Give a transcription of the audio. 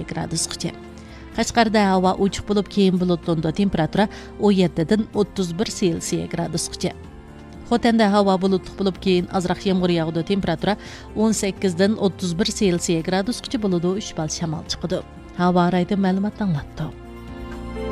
gradusgacha. Qashqarda havo ochiq bo'lib, keyin bulutli, temperatura 17 dan 31 Selsiya gradusgacha. Xotanda havo bulutli bo'lib, keyin azroq yomg'ir yog'di, temperatura 18 dan 31 Selsiya gradusgacha bo'ladi, 3 bal shamol chiqadi. Havo rayida ma'lumot anglatdi.